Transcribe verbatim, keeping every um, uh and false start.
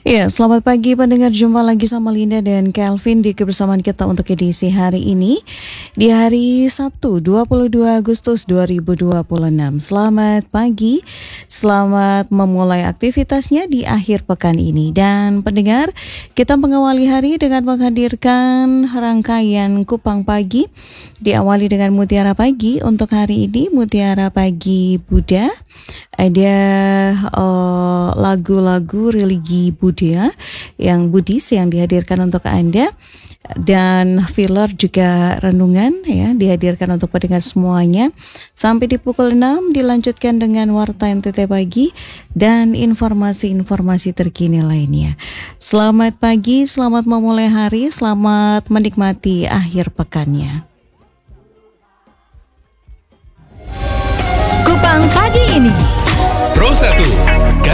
Ya, selamat pagi pendengar. Jumpa lagi sama Linda dan Kelvin di kebersamaan kita untuk edisi hari ini di hari Sabtu dua puluh dua Agustus dua ribu dua puluh enam. Selamat pagi, selamat memulai aktivitasnya di akhir pekan ini. Dan pendengar, kita mengawali hari dengan menghadirkan rangkaian Kupang Pagi. Diawali dengan Mutiara Pagi. Untuk hari ini Mutiara Pagi Buddha. Ada uh, lagu-lagu religi Buddha yang Buddhis yang dihadirkan untuk Anda, dan filler juga renungan ya dihadirkan untuk pendengar semuanya. Sampai di pukul enam dilanjutkan dengan Warta N T T Pagi dan informasi-informasi terkini lainnya. Selamat pagi, selamat memulai hari, selamat menikmati akhir pekannya. Kupang Pagi ini Pro satu